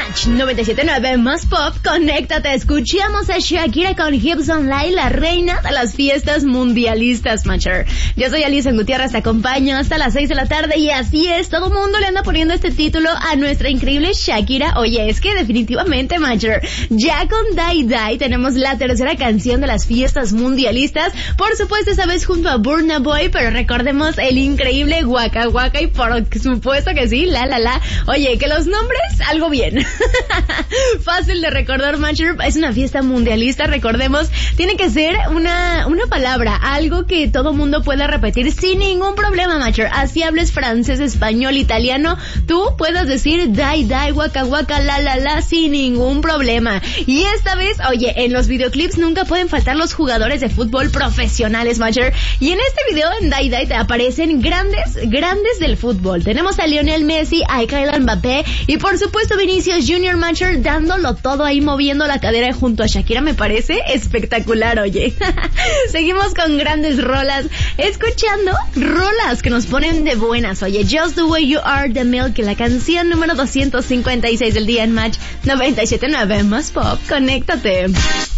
Match 97.9 más pop, conéctate. Escuchamos a Shakira con Hips Online, la reina de las fiestas mundialistas, Matcher. Yo soy Alison Gutiérrez, te acompaño hasta las 6 de la tarde y así es, todo mundo le anda poniendo este título a nuestra increíble Shakira. Oye, es que definitivamente, Matcher, ya con Die Die tenemos la tercera canción de las fiestas mundialistas. Por supuesto, esta vez junto a Burna Boy, pero recordemos el increíble Waka Waka y por supuesto que sí, la. Oye, que los nombres, algo bien. Fácil de recordar, Matcher, es una fiesta mundialista, recordemos, tiene que ser una palabra, algo que todo mundo pueda repetir sin ningún problema, Matcher. Así hables francés, español, italiano, tú puedas decir die, die, waka, waka, la, sin ningún problema. Y esta vez, oye, en los videoclips nunca pueden faltar los jugadores de fútbol profesionales, Matcher. Y en este video, en Die Die, te aparecen grandes del fútbol. Tenemos a Lionel Messi, a Kylian Mbappé y por supuesto Vinicius Junior, Matcher, dándolo todo ahí, moviendo la cadera junto a Shakira. Me parece espectacular, oye. Seguimos con grandes rolas, escuchando rolas que nos ponen de buenas, oye. Just the Way You Are, The Milk, la canción número 256 del día en Match 97.9 más pop. Conéctate.